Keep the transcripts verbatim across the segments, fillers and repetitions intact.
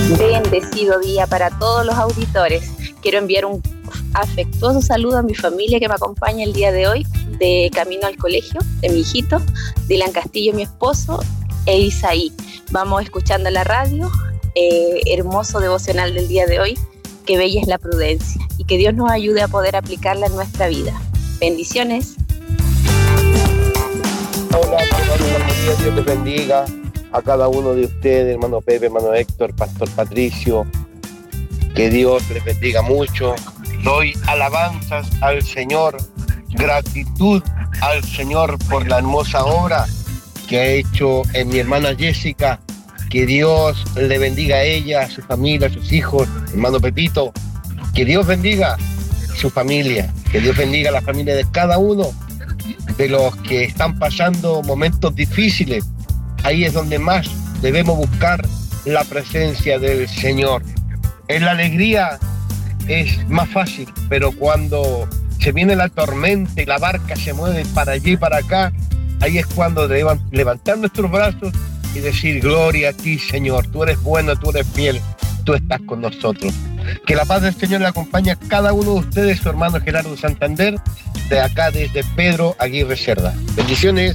Bendecido día para todos los auditores. Quiero enviar un afectuoso saludo a mi familia que me acompaña el día de hoy, de camino al colegio, de mi hijito, Dylan Castillo, mi esposo, e Isaí. Vamos escuchando la radio, eh, hermoso devocional del día de hoy, que bella es la prudencia, y que Dios nos ayude a poder aplicarla en nuestra vida. Bendiciones. Hola, hermano, Dios te bendiga a cada uno de ustedes, hermano Pepe, hermano Héctor, pastor Patricio. Que Dios les bendiga mucho. Doy alabanzas al Señor, gratitud al Señor por la hermosa obra que ha hecho en mi hermana Jessica. Que Dios le bendiga a ella, a su familia, a sus hijos, hermano Pepito. Que Dios bendiga su familia, que Dios bendiga a la familia de cada uno de los que están pasando momentos difíciles. Ahí es donde más debemos buscar la presencia del Señor. En la alegría es más fácil, pero cuando se viene la tormenta y la barca se mueve para allí y para acá, ahí es cuando debemos levantar nuestros brazos y decir: gloria a ti, Señor, tú eres bueno, tú eres fiel, tú estás con nosotros. Que la paz del Señor le acompañe a cada uno de ustedes, su hermano Gerardo Santander, de acá desde Pedro Aguirre Cerda. Bendiciones.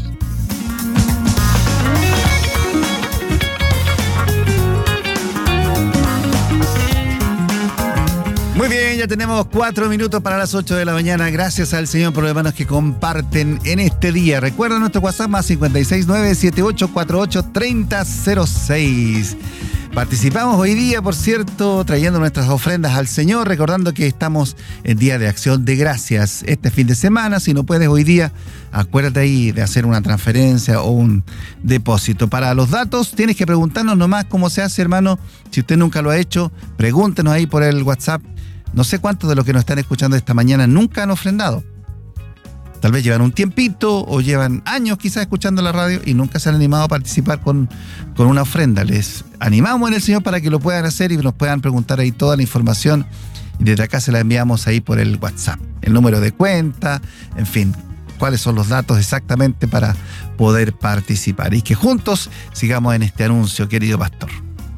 Muy bien, ya tenemos cuatro minutos para las ocho de la mañana. Gracias al Señor por los hermanos que comparten en este día. Recuerda nuestro WhatsApp más cinco seis nueve siete ocho cuatro ocho tres cero cero seis. Participamos hoy día, por cierto, trayendo nuestras ofrendas al Señor, recordando que estamos en Día de Acción de Gracias este fin de semana. Si no puedes hoy día, acuérdate ahí de hacer una transferencia o un depósito. Para los datos, tienes que preguntarnos nomás cómo se hace, hermano. Si usted nunca lo ha hecho, pregúntenos ahí por el WhatsApp. No sé cuántos de los que nos están escuchando esta mañana nunca han ofrendado. Tal vez llevan un tiempito o llevan años quizás escuchando la radio y nunca se han animado a participar con, con una ofrenda. Les animamos en el Señor para que lo puedan hacer y nos puedan preguntar ahí toda la información. Y desde acá se la enviamos ahí por el WhatsApp. El número de cuenta, en fin, cuáles son los datos exactamente para poder participar. Y que juntos sigamos en este anuncio, querido pastor.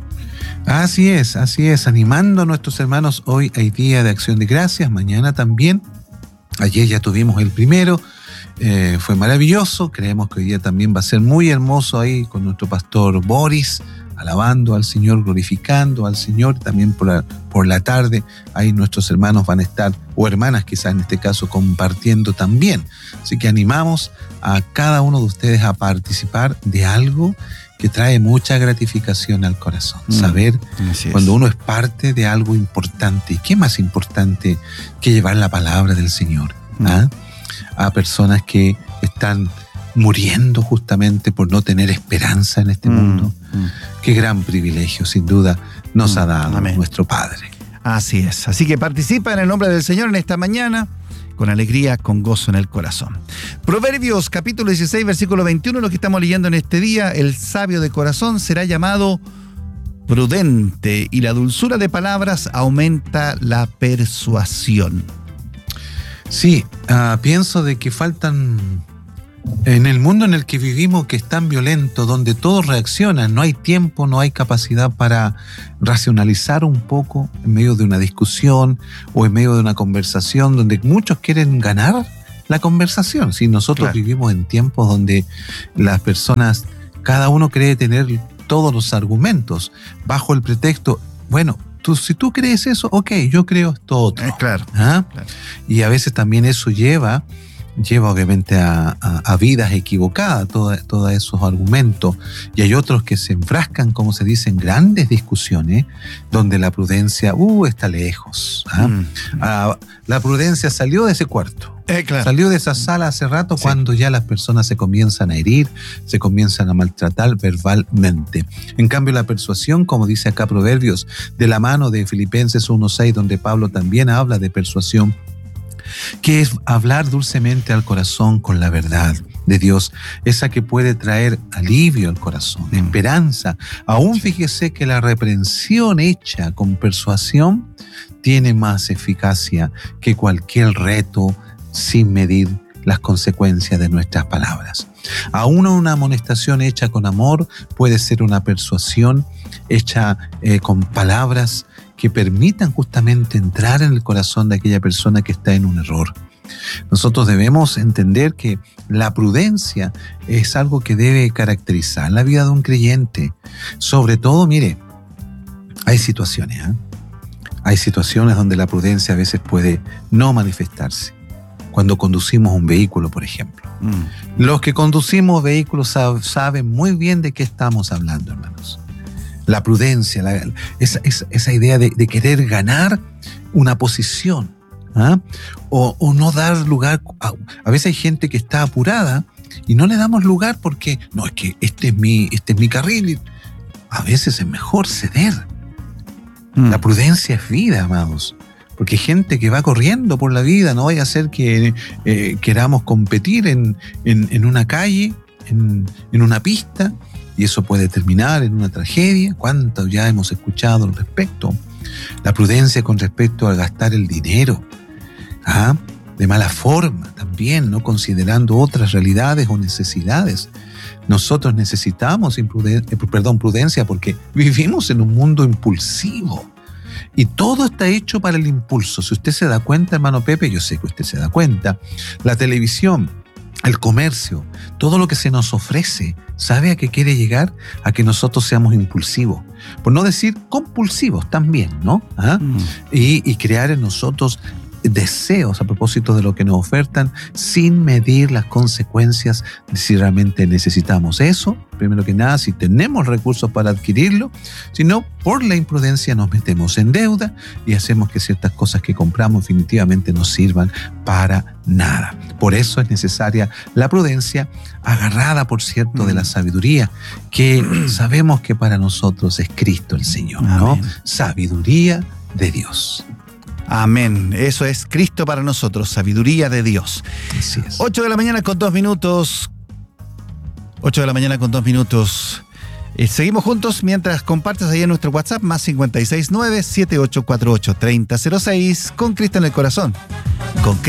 Así es, así es, animando a nuestros hermanos. Hoy hay Día de Acción de Gracias, mañana también. Ayer ya tuvimos el primero, eh, fue maravilloso. Creemos que hoy día también va a ser muy hermoso ahí con nuestro pastor Boris, alabando al Señor, glorificando al Señor. También por la, por la tarde ahí nuestros hermanos van a estar, o hermanas quizás en este caso, compartiendo también. Así que animamos a cada uno de ustedes a participar de algo que trae mucha gratificación al corazón. Mm, Saber cuando uno es parte de algo importante. ¿Y qué más importante que llevar la palabra del Señor? Mm. ¿Ah? A personas que están muriendo justamente por no tener esperanza en este mm. mundo. Mm. Qué gran privilegio, sin duda, nos mm. ha dado Amén. Nuestro Padre. Así es. Así que participa en el nombre del Señor en esta mañana, con alegría, con gozo en el corazón. Proverbios capítulo dieciséis, versículo veintiuno, lo que estamos leyendo en este día: el sabio de corazón será llamado prudente, y la dulzura de palabras aumenta la persuasión. Sí, uh, pienso de que faltan, en el mundo en el que vivimos, que es tan violento, donde todos reaccionan, no hay tiempo, no hay capacidad para racionalizar un poco en medio de una discusión o en medio de una conversación, donde muchos quieren ganar la conversación. Si nosotros claro. vivimos en tiempos donde las personas, cada uno cree tener todos los argumentos bajo el pretexto, bueno, tú, si tú crees eso, ok, yo creo esto otro. Eh, claro, ¿Ah? claro. Y a veces también eso lleva lleva obviamente a, a, a vidas equivocadas, todos todo esos argumentos. Y hay otros que se enfrascan, como se dice, en grandes discusiones, donde la prudencia uh, está lejos. ¿Ah? Mm. Ah, la prudencia salió de ese cuarto. Eh, claro. Salió de esa sala hace rato, sí. Cuando ya las personas se comienzan a herir, se comienzan a maltratar verbalmente. En cambio, la persuasión, como dice acá Proverbios, de la mano de Filipenses uno seis, donde Pablo también habla de persuasión, que es hablar dulcemente al corazón con la verdad de Dios, esa que puede traer alivio al corazón, esperanza. Aún fíjese que la reprensión hecha con persuasión tiene más eficacia que cualquier reto sin medir las consecuencias de nuestras palabras. Aún una amonestación hecha con amor puede ser una persuasión hecha eh, con palabras que permitan justamente entrar en el corazón de aquella persona que está en un error. Nosotros debemos entender que la prudencia es algo que debe caracterizar la vida de un creyente. Sobre todo, mire, hay situaciones, ¿eh? Hay situaciones donde la prudencia a veces puede no manifestarse. Cuando conducimos un vehículo, por ejemplo. Mm. Los que conducimos vehículos sab- saben muy bien de qué estamos hablando, hermanos. La prudencia, la, esa, esa, esa idea de, de querer ganar una posición. ¿Ah? O, o no dar lugar. A, a veces hay gente que está apurada y no le damos lugar porque no, es que este es mi, este es mi carril. A veces es mejor ceder. Mm. La prudencia es vida, amados. Porque hay gente que va corriendo por la vida, no vaya a ser que eh, queramos competir en, en, en una calle, en, en una pista, y eso puede terminar en una tragedia. ¿Cuánto ya hemos escuchado al respecto? La prudencia con respecto a gastar el dinero. ¿Ah? De mala forma también, no considerando otras realidades o necesidades. Nosotros necesitamos impruden- eh, perdón, prudencia porque vivimos en un mundo impulsivo y todo está hecho para el impulso. Si usted se da cuenta, hermano Pepe, yo sé que usted se da cuenta, la televisión, el comercio, todo lo que se nos ofrece, ¿sabe a qué quiere llegar? A que nosotros seamos impulsivos, por no decir compulsivos también, ¿no? ¿Ah? Mm. Y, y crear en nosotros deseos a propósito de lo que nos ofertan sin medir las consecuencias de si realmente necesitamos eso, primero que nada, si tenemos recursos para adquirirlo, sino por la imprudencia nos metemos en deuda y hacemos que ciertas cosas que compramos definitivamente no sirvan para nada. Por eso es necesaria la prudencia, agarrada, por cierto, de la sabiduría, que sabemos que para nosotros es Cristo el Señor, ¿no? Amén. Sabiduría de Dios. Amén. Eso es Cristo para nosotros, sabiduría de Dios. Así es. ocho de la mañana con dos minutos. ocho de la mañana con dos minutos. Eh, seguimos juntos mientras compartes ahí en nuestro WhatsApp, más cincuenta y seis nueve, siete ocho cuatro ocho, tres cero cero seis, con Cristo en el corazón. Con